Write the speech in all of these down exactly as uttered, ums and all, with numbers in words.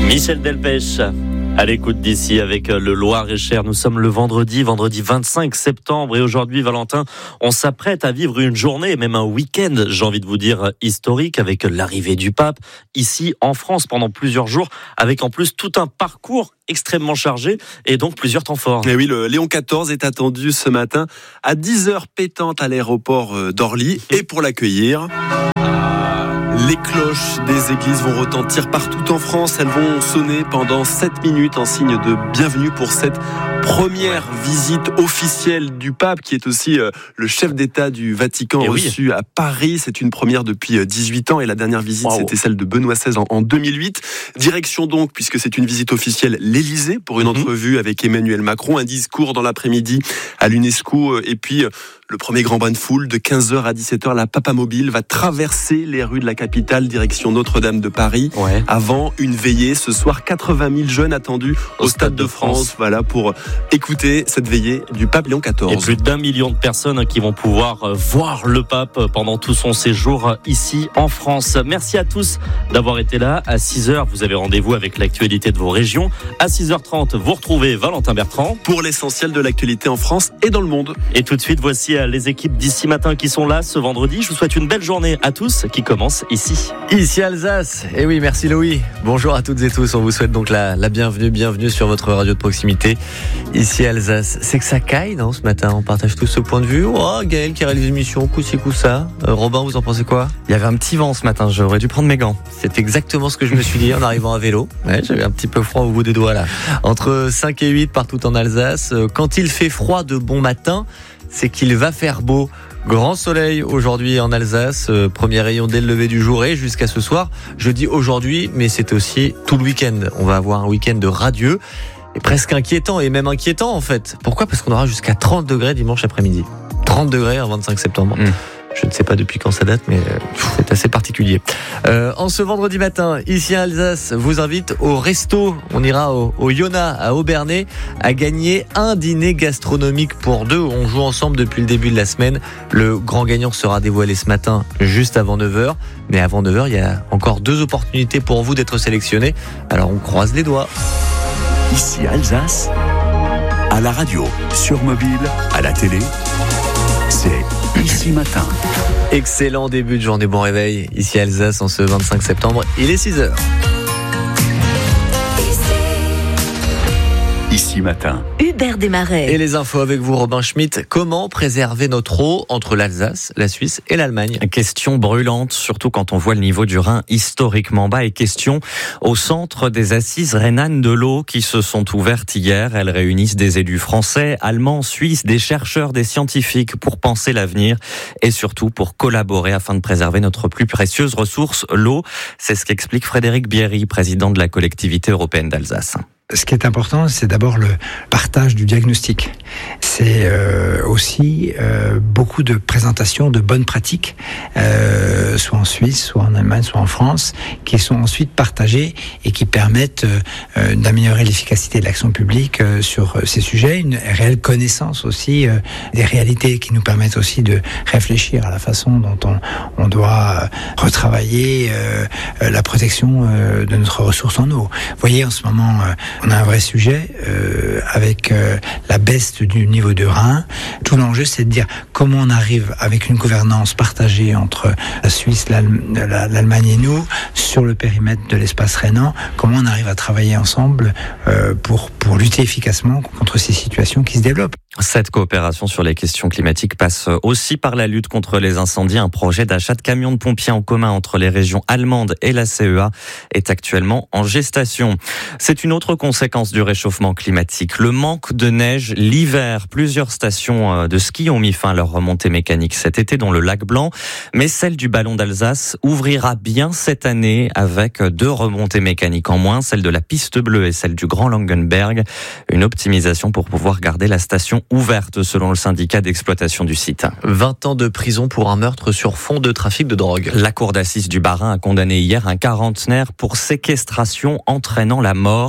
Michel Delpech, à l'écoute d'ici avec le Loir-et-Cher. Nous sommes le vendredi, vendredi vingt-cinq septembre et aujourd'hui, Valentin, on s'apprête à vivre une journée, même un week-end, j'ai envie de vous dire, historique avec l'arrivée du pape ici en France pendant plusieurs jours, avec en plus tout un parcours extrêmement chargé et donc plusieurs temps forts. Et oui, le Léon quatorze est attendu ce matin à dix heures pétantes à l'aéroport d'Orly et pour l'accueillir, les cloches des églises vont retentir partout en France. Elles vont sonner pendant sept minutes en signe de bienvenue pour cette première visite officielle du pape, qui est aussi euh, le chef d'État du Vatican, et reçu oui. à Paris. C'est une première depuis dix-huit ans et la dernière visite, wow. c'était celle de Benoît seize en, en deux mille huit. Direction donc, puisque c'est une visite officielle, l'Élysée pour une mm-hmm. entrevue avec Emmanuel Macron, un discours dans l'après-midi à l'UNESCO et puis euh, le premier grand bain de foule de quinze heures à dix-sept heures. La Papamobile va traverser les rues de la capitale, direction Notre-Dame de Paris, ouais. avant une veillée. Ce soir, quatre-vingt mille jeunes attendus au, au Stade de France, France, voilà, pour écouter cette veillée du pape Léon quatorze. Et plus d'un million de personnes qui vont pouvoir voir le pape pendant tout son séjour ici en France. Merci à tous d'avoir été là. À six heures, vous avez rendez-vous avec l'actualité de vos régions. À six heures trente, vous retrouvez Valentin Bertrand pour l'essentiel de l'actualité en France et dans le monde. Et tout de suite, voici les équipes d'ici matin qui sont là ce vendredi. Je vous souhaite une belle journée à tous qui commence ici. Ici Alsace. Et oui, merci Louis. Bonjour à toutes et tous. On vous souhaite donc la, la bienvenue, bienvenue sur votre radio de proximité. Ici Alsace. C'est que ça caille, non, ce matin? On partage tous ce point de vue. Oh, Gaël qui réalise l'émission, coup-ci, coup-ça. Euh, Robin, vous en pensez quoi? Il y avait un petit vent ce matin. J'aurais dû prendre mes gants. C'est exactement ce que je me suis dit en arrivant à vélo. Ouais, j'avais un petit peu froid au bout des doigts là. Entre cinq et huit partout en Alsace. Quand il fait froid de bon matin, c'est qu'il va faire beau. Grand soleil aujourd'hui en Alsace, euh, premier rayon dès le lever du jour et jusqu'à ce soir. Je dis aujourd'hui, mais c'est aussi tout le week-end. On va avoir un week-end de radieux et presque inquiétant, et même inquiétant en fait. Pourquoi ? Parce qu'on aura jusqu'à trente degrés dimanche après-midi. trente degrés en vingt-cinq septembre. Mmh. Je ne sais pas depuis quand ça date, mais c'est assez particulier. Euh, en ce vendredi matin, ici à Alsace, vous invite au resto. On ira au, au Yona à Aubernais à gagner un dîner gastronomique pour deux. On joue ensemble depuis le début de la semaine. Le grand gagnant sera dévoilé ce matin juste avant neuf heures. Mais avant neuf heures, il y a encore deux opportunités pour vous d'être sélectionnés. Alors on croise les doigts. Ici à Alsace, à la radio, sur mobile, à la télé, c'est Ici Matin. Excellent début de journée, bon réveil. Ici à Alsace en ce vingt-cinq septembre, il est six heures. Ici Matin. Hubert Desmarais. Et les infos avec vous, Robin Schmitt. Comment préserver notre eau entre l'Alsace, la Suisse et l'Allemagne ? Question brûlante, surtout quand on voit le niveau du Rhin historiquement bas. Et question au centre des assises rhénanes de l'eau qui se sont ouvertes hier. Elles réunissent des élus français, allemands, suisses, des chercheurs, des scientifiques pour penser l'avenir et surtout pour collaborer afin de préserver notre plus précieuse ressource, l'eau. C'est ce qu'explique Frédéric Bierry, président de la collectivité européenne d'Alsace. Ce qui est important, c'est d'abord le partage du diagnostic. C'est euh, aussi euh, beaucoup de présentations de bonnes pratiques, euh, soit en Suisse, soit en Allemagne, soit en France, qui sont ensuite partagées et qui permettent euh, d'améliorer l'efficacité de l'action publique euh, sur ces sujets. Une réelle connaissance aussi euh, des réalités qui nous permettent aussi de réfléchir à la façon dont on, on doit retravailler euh, la protection euh, de notre ressource en eau. Vous voyez, en ce moment, euh, on a un vrai sujet euh, avec euh, la baisse du niveau de Rhin. Tout l'enjeu, c'est de dire comment on arrive avec une gouvernance partagée entre la Suisse, l'Allemagne et nous sur le périmètre de l'espace rhénan. Comment on arrive à travailler ensemble euh, pour pour lutter efficacement contre ces situations qui se développent. Cette coopération sur les questions climatiques passe aussi par la lutte contre les incendies. Un projet d'achat de camions de pompiers en commun entre les régions allemandes et la C E A est actuellement en gestation. C'est une autre conséquence du réchauffement climatique. Le manque de neige l'hiver. Plusieurs stations de ski ont mis fin à leur remontée mécanique cet été, dont le lac Blanc. Mais celle du Ballon d'Alsace ouvrira bien cette année avec deux remontées mécaniques en moins, celle de la Piste Bleue et celle du Grand Langenberg. Une optimisation pour pouvoir garder la station ouverte selon le syndicat d'exploitation du site. vingt ans de prison pour un meurtre sur fond de trafic de drogue. La cour d'assises du Bas-Rhin a condamné hier un quarantenaire pour séquestration entraînant la mort. La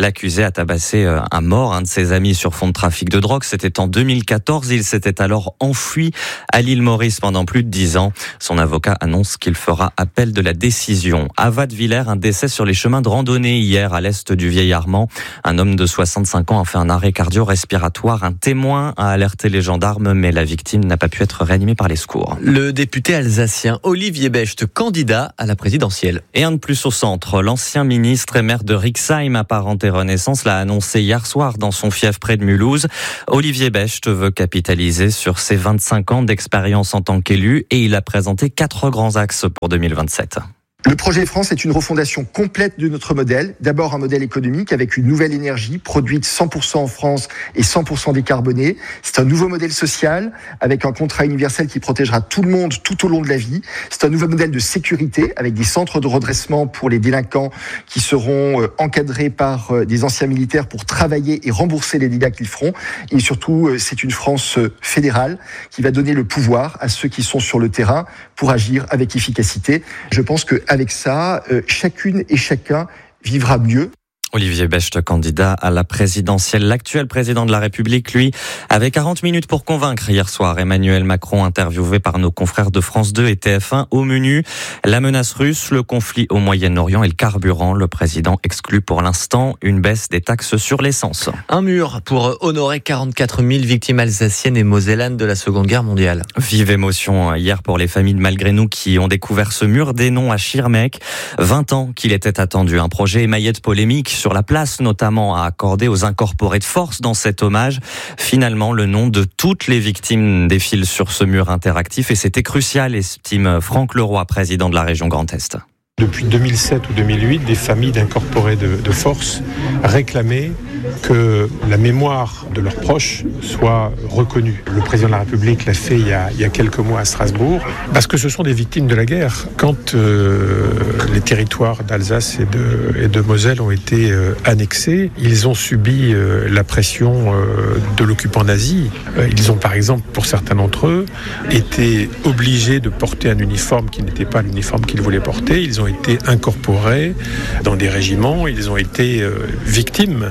L'accusé a tabassé à mort un de ses amis sur fond de trafic de drogue. C'était en deux mille quatorze. Il s'était alors enfui à l'île Maurice pendant plus de dix ans. Son avocat annonce qu'il fera appel de la décision. À Wattwiller, un décès sur les chemins de randonnée hier à l'est du Vieil-Armand. Un homme de soixante-cinq ans a fait un arrêt cardio-respiratoire. Un témoin a alerté les gendarmes, mais la victime n'a pas pu être réanimée par les secours. Le député alsacien Olivier Becht, candidat à la présidentielle. Et un de plus au centre, l'ancien ministre et maire de Rixheim, apparenté Renaissance, l'a annoncé hier soir dans son fief près de Mulhouse. Olivier Becht veut capitaliser sur ses vingt-cinq ans d'expérience en tant qu'élu et il a présenté quatre grands axes pour deux mille vingt-sept. Le projet France est une refondation complète de notre modèle. D'abord un modèle économique avec une nouvelle énergie produite cent pour cent en France et cent pour cent décarbonée. C'est un nouveau modèle social avec un contrat universel qui protégera tout le monde tout au long de la vie. C'est un nouveau modèle de sécurité avec des centres de redressement pour les délinquants qui seront encadrés par des anciens militaires pour travailler et rembourser les dégâts qu'ils feront. Et surtout, c'est une France fédérale qui va donner le pouvoir à ceux qui sont sur le terrain pour agir avec efficacité. Je pense que avec ça, euh, chacune et chacun vivra mieux. Olivier Becht, candidat à la présidentielle. L'actuel président de la République, lui, avait quarante minutes pour convaincre hier soir. Emmanuel Macron, interviewé par nos confrères de France deux et T F un. Au menu, la menace russe, le conflit au Moyen-Orient et le carburant. Le président exclut pour l'instant une baisse des taxes sur l'essence. Un mur pour honorer quarante-quatre mille victimes alsaciennes et mosellanes de la Seconde Guerre mondiale. Vive émotion hier pour les familles de malgré nous qui ont découvert ce mur des noms à Schirmeck. vingt ans qu'il était attendu. Un projet émaillé de polémiques sur la place notamment à accorder aux incorporés de force dans cet hommage. Finalement, le nom de toutes les victimes défile sur ce mur interactif et c'était crucial, estime Franck Leroy, président de la région Grand Est. Depuis deux mille sept ou deux mille huit, des familles d'incorporés de, de force réclamaient que la mémoire de leurs proches soit reconnue. Le président de la République l'a fait il y a, il y a quelques mois à Strasbourg, parce que ce sont des victimes de la guerre. Quand euh, les territoires d'Alsace et de, et de Moselle ont été euh, annexés, ils ont subi euh, la pression euh, de l'occupant nazi. Euh, ils ont par exemple, pour certains d'entre eux, été obligés de porter un uniforme qui n'était pas l'uniforme qu'ils voulaient porter. Ils ont été incorporés dans des régiments, ils ont été euh, victimes.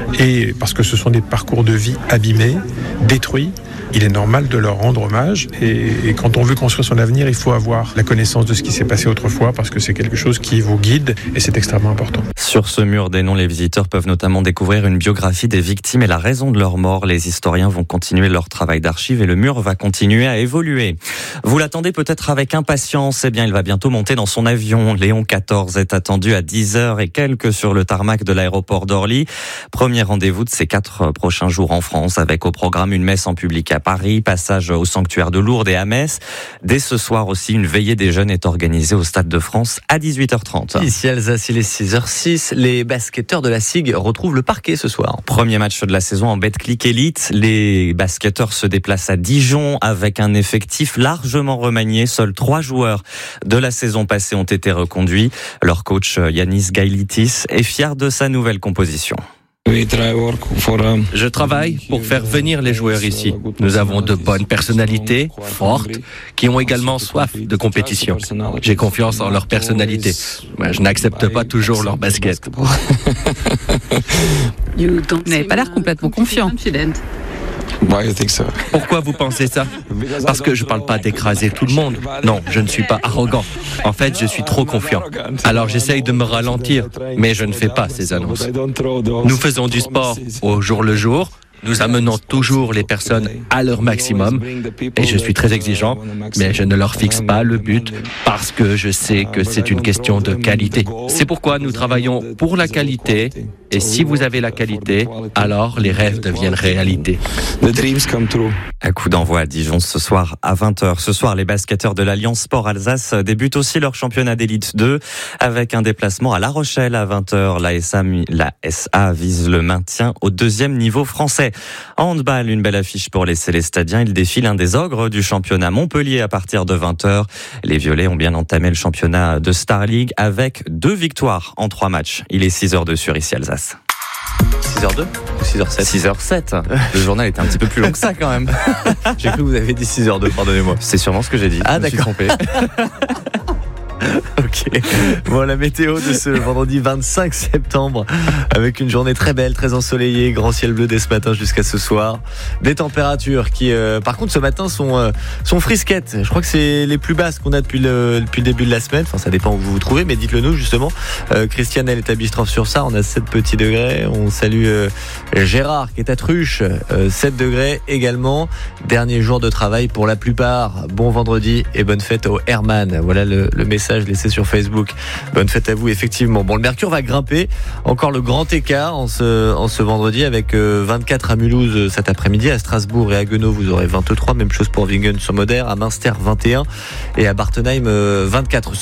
Et parce que ce sont des parcours de vie abîmés, détruits, il est normal de leur rendre hommage. Et, et quand on veut construire son avenir, il faut avoir la connaissance de ce qui s'est passé autrefois, parce que c'est quelque chose qui vous guide et c'est extrêmement important. Sur ce mur des noms, les visiteurs peuvent notamment découvrir une biographie des victimes et la raison de leur mort. Les historiens vont continuer leur travail d'archives et le mur va continuer à évoluer. Vous l'attendez peut-être avec impatience. Eh bien, il va bientôt monter dans son avion. Léon quatorze est attendu à dix heures et quelques sur le tarmac de l'aéroport d'Orly. Premier rendez-vous de ces quatre prochains jours en France, avec au programme une messe en public à Paris, passage au sanctuaire de Lourdes et à Metz. Dès ce soir aussi, une veillée des jeunes est organisée au Stade de France à dix-huit heures trente. Ici Alsace, il est six heures six. Les basketteurs de la S I G retrouvent le parquet ce soir. Premier match de la saison en Betclic Elite. Les basketteurs se déplacent à Dijon avec un effectif largement remanié. Seuls trois joueurs de la saison passée ont été reconduits. Leur coach Yanis Gailitis est fier de sa nouvelle composition. Je travaille pour faire venir les joueurs ici. Nous avons de bonnes personnalités, fortes, qui ont également soif de compétition. J'ai confiance en leur personnalité. Mais je n'accepte pas toujours leur basket. Vous n'avez pas l'air complètement confiant. Pourquoi vous pensez ça? Parce que je ne parle pas d'écraser tout le monde. Non, je ne suis pas arrogant. En fait, je suis trop confiant. Alors j'essaye de me ralentir, mais je ne fais pas ces annonces. Nous faisons du sport au jour le jour. Nous amenons toujours les personnes à leur maximum et je suis très exigeant, mais je ne leur fixe pas le but parce que je sais que c'est une question de qualité. C'est pourquoi nous travaillons pour la qualité et si vous avez la qualité, alors les rêves deviennent réalité. Un coup d'envoi à Dijon ce soir à vingt heures. Ce soir, les basketteurs de l'Alliance Sport Alsace débutent aussi leur championnat d'élite deux avec un déplacement à La Rochelle à vingt heures. La S A, la S A vise le maintien au deuxième niveau français. En handball, une belle affiche pour les Célestadiens. Ils défilent un des ogres du championnat Montpellier à partir de vingt heures. Les Violets ont bien entamé le championnat de Star League avec deux victoires en trois matchs. Il est six heures deux sur ici Alsace. six heures deux ou six heures sept? six heures sept. Le journal était un petit peu plus long que ça quand même. J'ai cru que vous avez dit six heures deux, pardonnez-moi. C'est sûrement ce que j'ai dit. Ah Je me suis d'accord. trompé. Ok. Bon, la météo de ce vendredi vingt-cinq septembre, avec une journée très belle, très ensoleillée, grand ciel bleu dès ce matin jusqu'à ce soir. Des températures qui, euh, par contre, ce matin sont, euh, sont frisquettes. Je crois que c'est les plus basses qu'on a depuis le, depuis le début de la semaine. Enfin, ça dépend où vous vous trouvez, mais dites-le nous, justement. Euh, Christiane, elle est à Bistroff-sur-Sarre, on a sept petits degrés. On salue euh, Gérard qui est à Truche, euh, sept degrés également. Dernier jour de travail pour la plupart. Bon vendredi et bonne fête au Herman. Voilà le, le message laissé sur Facebook. Bonne fête à vous, effectivement. Bon, le mercure va grimper. Encore le grand écart en ce, en ce vendredi avec euh, vingt-quatre à Mulhouse cet après-midi. À Strasbourg et à Guenot, vous aurez vingt-trois. Même chose pour Wingen-sur-Moder. À Münster, vingt et un. Et à Bartenheim, euh, vingt-quatre.